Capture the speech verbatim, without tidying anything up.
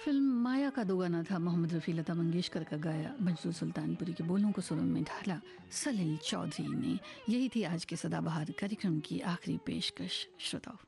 Film माया का दो गाना था, मोहम्मद रफ़ी लता मंगेशकर का गाया, मंजूर सुल्तानपुरी के बोलों को सुरों में ढाला सलील चौधरी ने। यही थी आज के सदाबहार कार्यक्रम की आखिरी पेशकश। श्रोताओं,